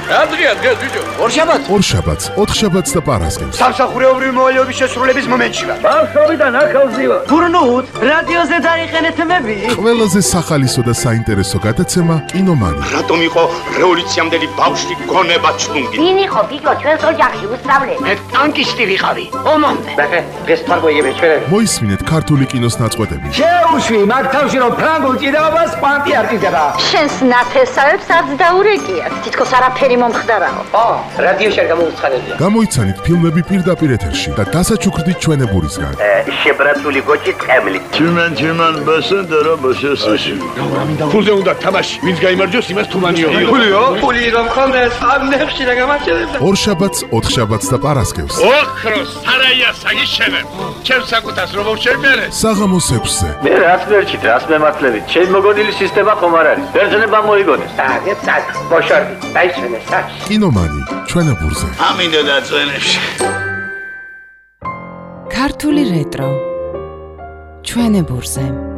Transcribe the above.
დღეს ბიჭო. ორშაბათს, ოთხშაბათს და პარასკევს. სამსახურეობრივი მოვალეობის შესრულების მომენტში ვარ. ბავშვობიდან ახალზი ვარ. გურნუთ, რადიოზე დაიყენეთ მები. ყველაზე სახალისო და საინტერესო გადაცემა კინომანი. რატომ იყო რევოლუციამდელი ბავშვი გონება ჩლუნგი? ვინ იყო ბიჭო ჩვენს ოჯახში უსწავლე? მე ტანკისტი ვიყავი. ომამდე. ბახე, დღეს თვარგოიები ჩვენები. მოისმინეთ ქართული კინოს ნაწყვეტები. შეუშვი, მაგ თავში რომ ფრანგულ ჭიდაობას პანტი არ ჭიდება. შენს ნათესავებს არც დაურეკიათ. თითქოს არაფერი მომხდარაო. რადიოში არ გამოუცხადებია. გამოიცანით ფილმები პირდაპირ ეთერში და დასაჩუქრდით ჩვენებურისგან. შებრაცული გოჭი წემლი. Чиман басендера басესაში. ფულზე უნდა თამაში. ვინც გაიმარჯვოს, იმას თუმანიო. ფული რომ ხონდეს, ამ ნებში რა გამარჯვებდა. ორშაბათს, ოთხშაბათს და პარასკევს. ოქროს სარაია საგიშენე. ჩემს საკუთას რომ შევმერე. საღამოს 6-ზე. მე რაც მერჩით, რაც მემართლებით. ჩემ მოგონილი სისტემა ხომ არ არის. ბერძნება მოიგონეს. აგეთ საკ, ბოშორდი, დაისვენეს საკ. კინომანი, ჩვენებურზე. ამინდა დაწვენებში. ქართული რეტრო ჩვენებურზე